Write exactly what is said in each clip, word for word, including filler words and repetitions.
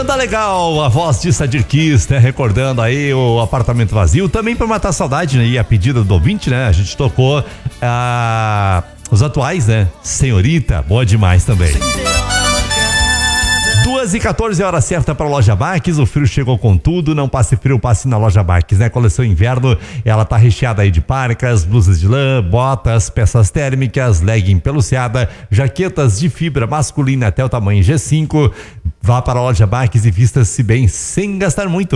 Banda legal, a voz de Sadir Kiss, né? Recordando aí o Apartamento Vazio. Também para matar a saudade, né? E a pedida do ouvinte, né? A gente tocou ah, os atuais, né? Senhorita, boa demais também. duas e quatorze, hora certa para a Loja Marques. O frio chegou com tudo, não passe frio, passe na Loja Marques, né? Coleção inverno, ela tá recheada aí de parcas, blusas de lã, botas, peças térmicas, legging peluciada, jaquetas de fibra masculina até o tamanho G cinco. Vá para a Loja Marques e vista-se bem sem gastar muito.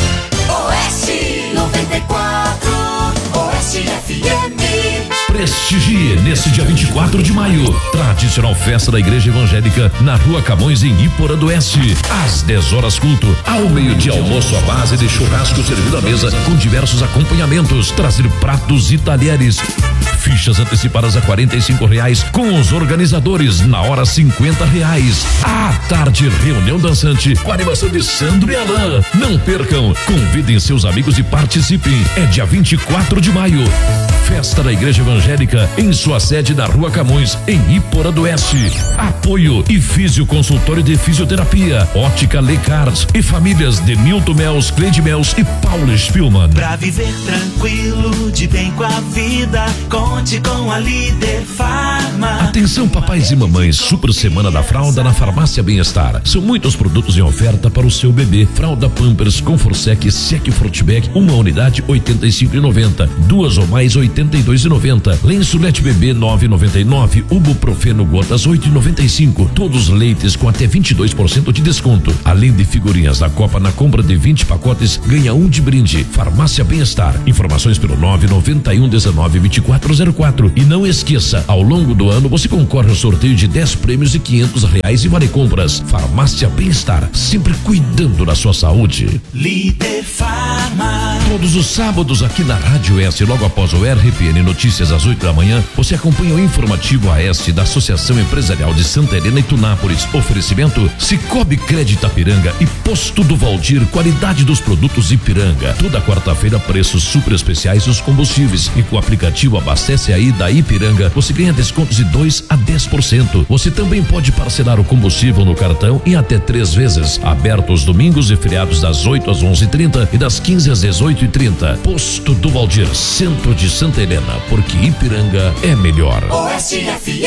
Oeste noventa e quatro, Oeste F M. Prestigie nesse dia vinte e quatro de maio, tradicional festa da Igreja Evangélica na Rua Camões, em Iporã do Oeste. Às dez horas, culto. Ao meio-dia, almoço à base de churrasco servido à mesa com diversos acompanhamentos, trazer pratos e talheres. Fichas antecipadas a quarenta e cinco reais, com os organizadores na hora cinquenta reais. À tarde, reunião dançante com a animação de Sandro e Alain. Não percam, convidem seus amigos e participem. É dia vinte e quatro de maio. Festa da Igreja Evangélica em sua sede na Rua Camões, em Iporã do Oeste. Apoio e Físio Consultório de Fisioterapia, Ótica Lecars e famílias de Milton Mels, Cleide Mels e Paulo Spielmann. Pra viver tranquilo, de bem com a vida, conte com a Líder Farma. Atenção, papais e mamães, Super Semana da Fralda na Farmácia Bem-Estar. São muitos produtos em oferta para o seu bebê. Fralda Pampers, Confortsec, Sec Fruitback, uma unidade oitenta e cinco reais e noventa centavos, duas ou mais oitenta e dois reais e noventa centavos. Lençolete bebê nove reais e noventa e nove centavos, Ibuprofeno gotas oito reais e noventa e cinco centavos. Todos leites com até vinte e dois por cento de desconto. Além de figurinhas da Copa, na compra de vinte pacotes, ganha um de brinde. Farmácia Bem-Estar. Informações pelo nove nove um dezenove vinte e quatro zero quatro. E não esqueça, ao longo do ano você concorre ao sorteio de dez prêmios e quinhentos reais em vale compras. Farmácia Bem-Estar, sempre cuidando da sua saúde. Líder Farma. Todos os sábados aqui na Rádio S, logo após o R P N Notícias às oito da manhã, você acompanha o informativo A S da Associação Empresarial de Santa Helena e Tunápolis. Oferecimento Cicobi Crédito Ipiranga e Posto do Valdir, qualidade dos produtos Ipiranga. Toda quarta-feira, preços super especiais dos combustíveis. E com o aplicativo Abastece Aí da Ipiranga, você ganha descontos de dois a dez por cento. Você também pode parcelar o combustível no cartão em até três vezes. Aberto os domingos e feriados das oito às onze e trinta e das quinze às dezoito e trinta. Posto do Valdir, centro de Santa Helena, porque Ipiranga é melhor. Oeste F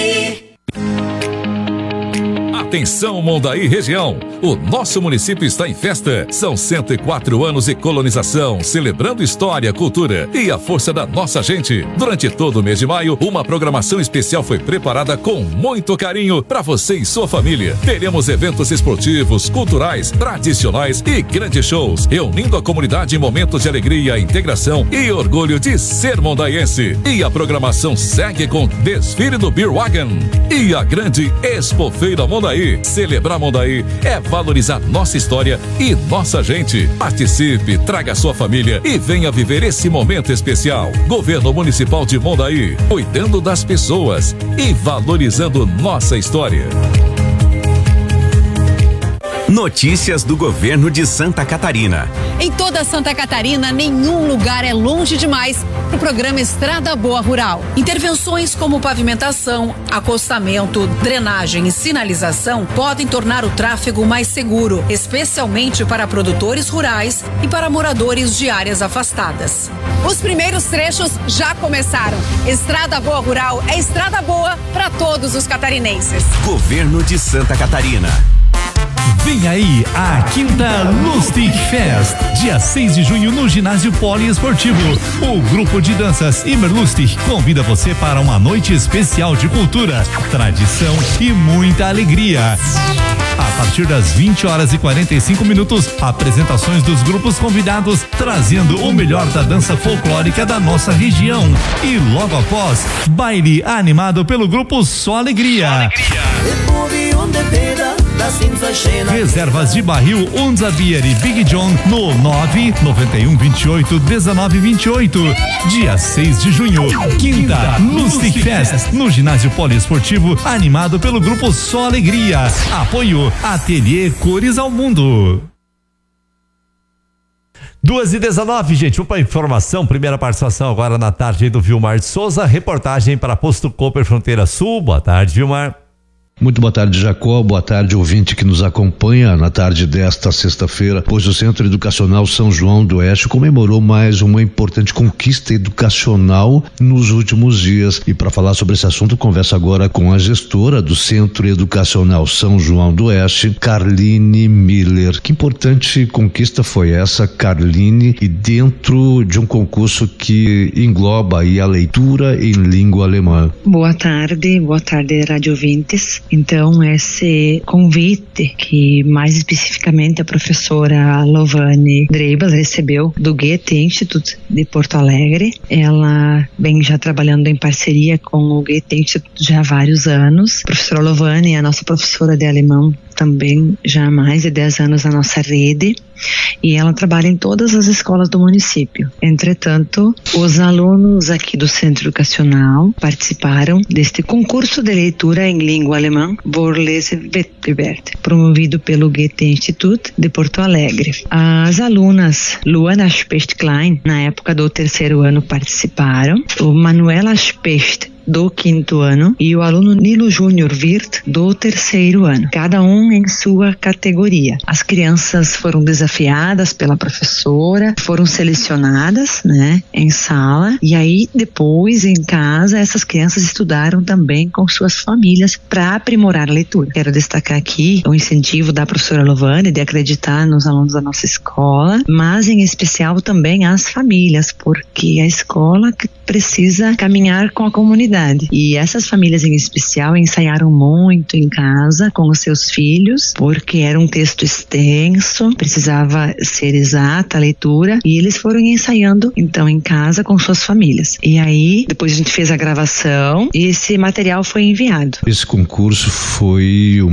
M. Atenção, Mondaí região, o nosso município está em festa. São cento e quatro anos de colonização, celebrando história, cultura e a força da nossa gente. Durante todo o mês de maio, uma programação especial foi preparada com muito carinho para você e sua família. Teremos eventos esportivos, culturais, tradicionais e grandes shows, reunindo a comunidade em momentos de alegria, integração e orgulho de ser mondaiense. E a programação segue com desfile do Beer Wagon e a grande Expofeira Mondaí. Celebrar Mondaí é valorizar nossa história e nossa gente. Participe, traga sua família e venha viver esse momento especial. Governo Municipal de Mondaí, cuidando das pessoas e valorizando nossa história. Notícias do governo de Santa Catarina. Em toda Santa Catarina, nenhum lugar é longe demais para o programa Estrada Boa Rural. Intervenções como pavimentação, acostamento, drenagem e sinalização podem tornar o tráfego mais seguro, especialmente para produtores rurais e para moradores de áreas afastadas. Os primeiros trechos já começaram. Estrada Boa Rural é estrada boa para todos os catarinenses. Governo de Santa Catarina. Vem aí a quinta Lustig Fest, dia seis de junho no ginásio poliesportivo. O grupo de danças Imerlustig convida você para uma noite especial de cultura, tradição e muita alegria. A partir das vinte horas e quarenta e cinco minutos, apresentações dos grupos convidados, trazendo o melhor da dança folclórica da nossa região. E logo após, baile animado pelo grupo Só Alegria. Só Alegria. Reservas de barril Unzabier e Big John no nove nove um dois oito um nove dois oito. Dia seis de junho, quinta Lustig Fest no ginásio poliesportivo, animado pelo grupo Só Alegria. Apoio Ateliê Cores ao Mundo. duas e dezenove, gente, uma informação, primeira participação agora na tarde aí do Vilmar de Souza, reportagem para Posto Cooper Fronteira Sul. Boa tarde, Vilmar. Muito boa tarde, Jacó. Boa tarde, ouvinte que nos acompanha na tarde desta sexta-feira, pois o Centro Educacional São João do Oeste comemorou mais uma importante conquista educacional nos últimos dias. E para falar sobre esse assunto, converso agora com a gestora do Centro Educacional São João do Oeste, Carline Miller. Que importante conquista foi essa, Carline, e dentro de um concurso que engloba aí a leitura em língua alemã? Boa tarde, boa tarde, rádio ouvintes. Então, esse convite que mais especificamente a professora Lovane Dreibel recebeu do Goethe Institute de Porto Alegre, ela vem já trabalhando em parceria com o Goethe Institute já há vários anos. A professora Lovane é a nossa professora de alemão também já há mais de dez anos na nossa rede, e ela trabalha em todas as escolas do município. Entretanto, os alunos aqui do Centro Educacional participaram deste concurso de leitura em língua alemã Vorlesewettbewerb, promovido pelo Goethe Institute de Porto Alegre. As alunas Luana Specht-Klein, na época do terceiro ano, participaram, o Manuela Specht, do quinto ano, e o aluno Nilo Júnior Wirth, do terceiro ano, cada um em sua categoria. As crianças foram desafiadas pela professora, foram selecionadas, né, em sala, e aí depois em casa essas crianças estudaram também com suas famílias para aprimorar a leitura. Quero destacar aqui o incentivo da professora Lovane de acreditar nos alunos da nossa escola, mas em especial também às famílias, porque a escola precisa caminhar com a comunidade. E essas famílias em especial ensaiaram muito em casa com os seus filhos, porque era um texto extenso, precisava ser exata a leitura, e eles foram ensaiando então em casa com suas famílias. E aí depois a gente fez a gravação e esse material foi enviado. Esse concurso foi